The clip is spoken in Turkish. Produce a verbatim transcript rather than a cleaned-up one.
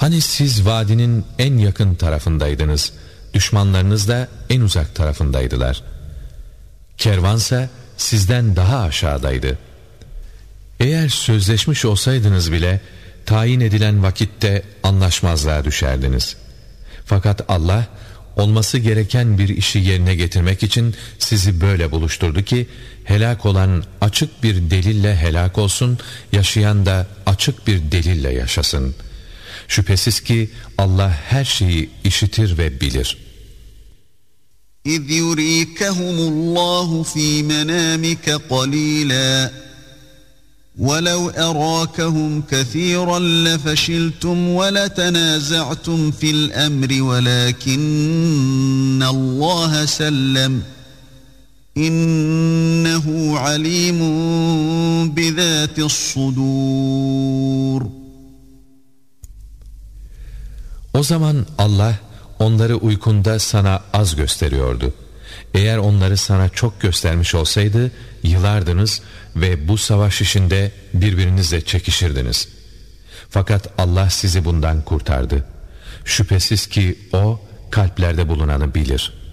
Hani siz vadinin en yakın tarafındaydınız, düşmanlarınız da en uzak tarafındaydılar. Kervansa sizden daha aşağıdaydı. Eğer sözleşmiş olsaydınız bile tayin edilen vakitte anlaşmazlığa düşerdiniz. Fakat Allah olması gereken bir işi yerine getirmek için sizi böyle buluşturdu ki helak olan açık bir delille helak olsun, yaşayan da açık bir delille yaşasın. Şüphesiz ki Allah her şeyi işitir ve bilir. İz yurikahumullahu fî menâmike qalîlâ وَلَوْ أَرَاكَهُمْ كَثِيرًا لَفَشِلْتُمْ وَلَتَنَازَعْتُمْ فِي الْأَمْرِ وَلَكِنَّ اللَّهَ سَلَّمَ إِنَّهُ عَلِيمٌ بِذَاتِ الصُّدُورِ. O zaman Allah onları uykunda sana az gösteriyordu. Eğer onları sana çok göstermiş olsaydı yılardınız ve bu savaş işinde birbirinizle çekişirdiniz. Fakat Allah sizi bundan kurtardı. Şüphesiz ki O kalplerde bulunanı bilir.